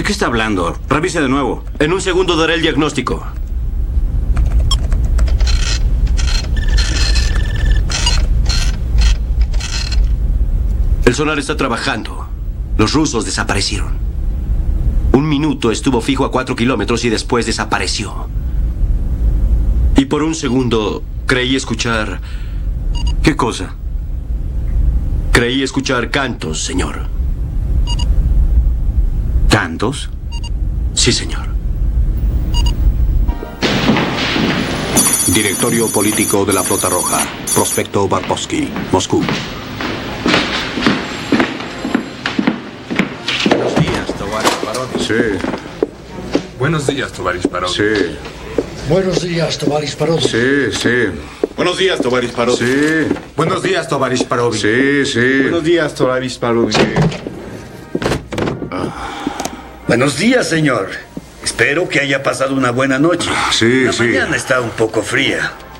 ¿De qué está hablando? Revise de nuevo. En un segundo daré el diagnóstico. El sonar está trabajando. Los rusos desaparecieron. 1 minuto estuvo fijo a 4 kilómetros y después desapareció. Y por un segundo creí escuchar... ¿Qué cosa? Creí escuchar cantos, señor. ¿Cantos? Sí, señor. Directorio Político de la Flota Roja. Prospecto Barkovsky, Moscú. Buenos días, Tovarish Parodi. Sí, Buenos días, Tovarish Parodi. sí, Buenos días, Tovarish Parodi. sí, sí, Buenos días, Tovarish Parodi. sí, Buenos días, Tovarish Parodi. sí, sí. Buenos días, Tovarish Parodi. Buenos días, señor. Espero que haya pasado una buena noche. Sí, La sí. mañana está un poco fría.